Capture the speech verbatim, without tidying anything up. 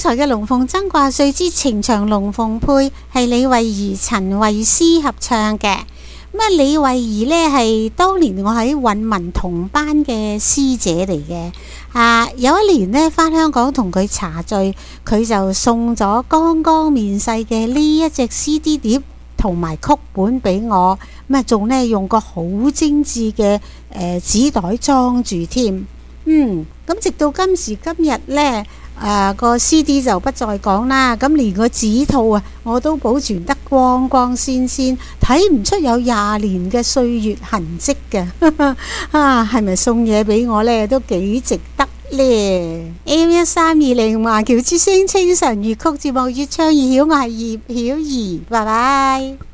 才嘅龍鳳爭掛歲之情長龍鳳配係李慧儀、陳慧思合唱嘅。咁啊，李慧儀呢係當年我喺韻文同班嘅師姐嚟嘅。啊，有一年呢返香港同佢茶聚，佢就送咗剛剛面世嘅呢一隻 C D 碟同埋曲本俾我，咁啊仲呢用個好精緻嘅誒紙袋裝住添。嗯，咁直到今時今日呢。誒、啊、個 C D 就不再講啦，咁連個紙套啊我都保存得光光鮮鮮，睇唔出有廿年嘅歲月痕跡嘅。啊，係咪送嘢俾我呢？都幾值得呢。A M 一三二零華僑之聲清晨粵曲節目越唱越曉，我係葉曉儀，拜拜。